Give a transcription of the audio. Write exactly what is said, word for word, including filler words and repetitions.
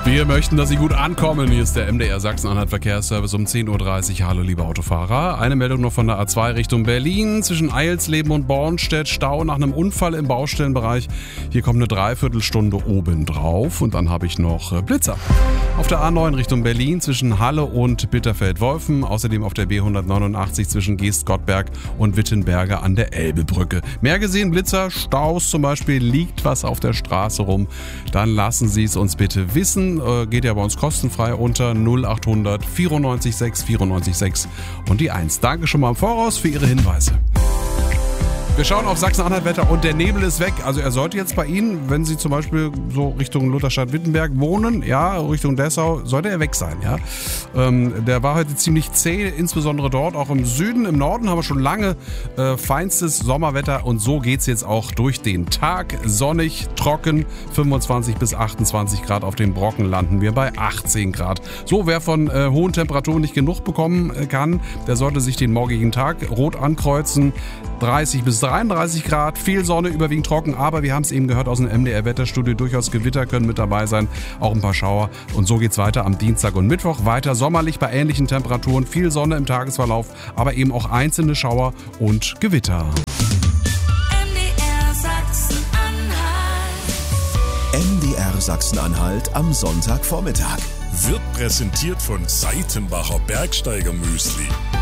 Wir möchten, dass Sie gut ankommen. Hier ist der M D R Sachsen-Anhalt Verkehrsservice um zehn Uhr dreißig. Hallo, liebe Autofahrer. Eine Meldung noch von der A zwei Richtung Berlin. Zwischen Eilsleben und Bornstedt Stau nach einem Unfall im Baustellenbereich. Hier kommt eine Dreiviertelstunde obendrauf. Und dann habe ich noch Blitzer. Auf der A neun Richtung Berlin zwischen Halle und Bitterfeld-Wolfen. Außerdem auf der B hundertneunundachtzig zwischen Geest-Gottberg und Wittenberge an der Elbebrücke. Mehr gesehen, Blitzer, Staus zum Beispiel, liegt was auf der Straße rum. Dann lassen Sie es uns bitte wissen. Geht ja bei uns kostenfrei unter null acht hundert vierundneunzig sechs vierundneunzig sechs und die eins. Danke schon mal im Voraus für Ihre Hinweise. Wir schauen auf Sachsen-Anhalt-Wetter und der Nebel ist weg. Also er sollte jetzt bei Ihnen, wenn Sie zum Beispiel so Richtung Lutherstadt-Wittenberg wohnen, ja, Richtung Dessau, sollte er weg sein, ja. Ähm, der war heute ziemlich zäh, insbesondere dort, auch im Süden, im Norden haben wir schon lange äh, feinstes Sommerwetter und so geht's jetzt auch durch den Tag. Sonnig, trocken, fünfundzwanzig bis achtundzwanzig Grad, auf den Brocken landen wir bei achtzehn Grad. So, wer von äh, hohen Temperaturen nicht genug bekommen kann, der sollte sich den morgigen Tag rot ankreuzen. dreißig bis dreiunddreißig Grad, viel Sonne, überwiegend trocken, aber wir haben es eben gehört aus dem M D R-Wetterstudio, durchaus Gewitter können mit dabei sein, auch ein paar Schauer. Und so geht's weiter am Dienstag und Mittwoch, weiter sommerlich bei ähnlichen Temperaturen, viel Sonne im Tagesverlauf, aber eben auch einzelne Schauer und Gewitter. M D R Sachsen-Anhalt. M D R Sachsen-Anhalt am Sonntagvormittag. Wird präsentiert von Seitenbacher Bergsteiger Müsli.